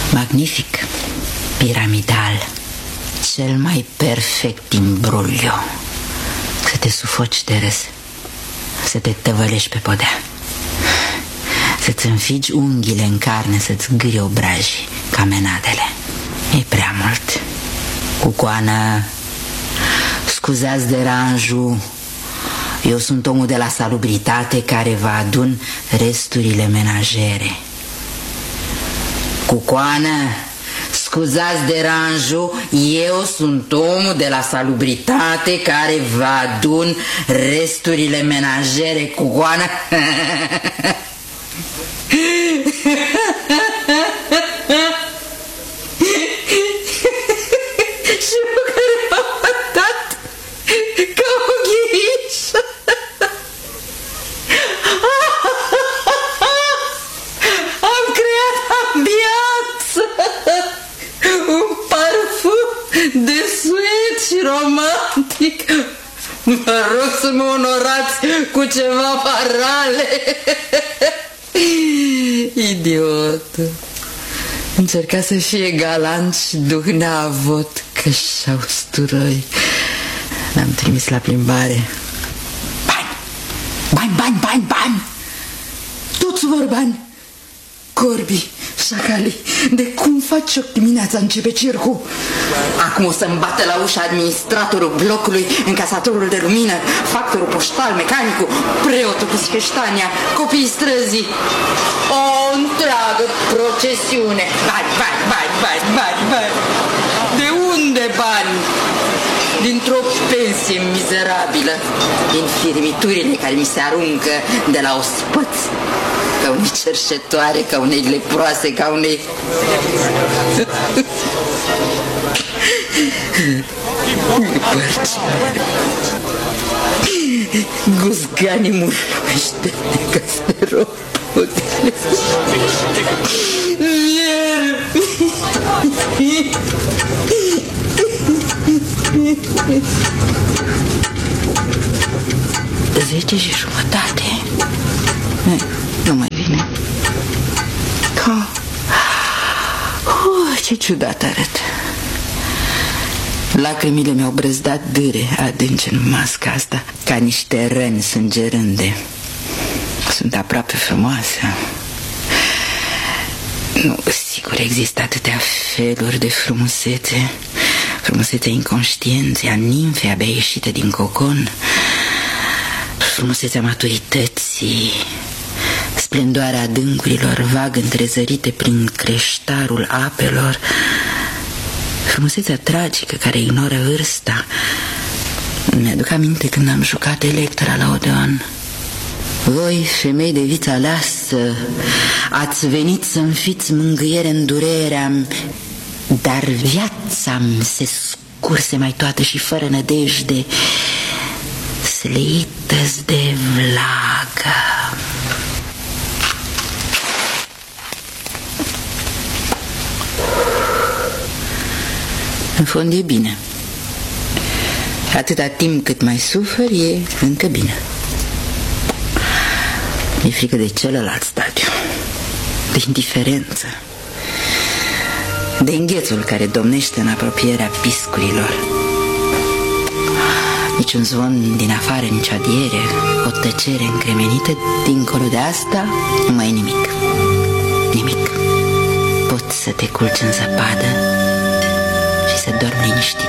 Magnific, piramidal, cel mai perfect imbruglio. Să te sufoci de râs, să te tăvălești pe podea, să-ți înfigi unghiile în carne, să-ți gâri obrajii ca menadele. E prea mult. Cucoană, scuzați deranjul, eu sunt omul de la salubritate care vă adun resturile menajere. Cucoană, scuzați deranjul, eu sunt omul de la salubritate care vă adun resturile menajere. Cucoană. Și eu care m-am arătat ca o gherișă. Am creat ambianță, un parfum de suet și romantic. Vă rog să mă onorați cu ceva parale. Idiot. Încerca să fie galant și duh neavot, că și-au usturoi. L-am trimis la plimbare. Bani, bani, bani, bani, bani. Toți vor bani. Corbii, șacalii, de cum faci 8 dimineața începe circul? Acum o să-mi bată la ușă administratorul blocului, încasatorul de lumină, factorul poștal, mecanicul, preotul cu sfeștania, copiii străzii. O întreagă procesiune. Bani, bani, bani, bani, bani, bani. De unde bani? Dintr-o pensie mizerabilă, din firmiturile care mi se aruncă de la ospăți, ca unei cerșetoare, ca unei leproase, ca unei... Bărci. Guzganii mușește ca steropodele. Zece și jumătate. Nu mai vine. Ce ciudat arăt. Lacrimile mi-au brăzdat dâre adânci în masca asta, ca niște răni sângerânde. Sunt aproape frumoasă. Nu, sigur, există atâtea feluri de frumusețe. Frumusețea inconștienței, a nimfei abia ieșite din cocon, frumusețea maturității, splendoarea adâncurilor vag întrezărite prin creștarul apelor, frumusețea tragică care ignoră vârsta. Mi-aduc aminte când am jucat Electra la Odeon. Voi, femei de viță aleasă, ați venit să-mi fiți mângâiere în durerea, dar viața-mi se scurse mai toată și fără nădejde, sleită-ți de vlagă. În fond e bine. Atâta timp cât mai sufăr, e încă bine. Mi-e frică de celălalt stadiu, de indiferență, de înghețul care domnește în apropierea piscurilor. Niciun zvon din afară, nici adiere, o tăcere încremenită. Dincolo de asta, nu mai e nimic. Nimic. Poți să te culci în zăpadă și să dormi liniștit.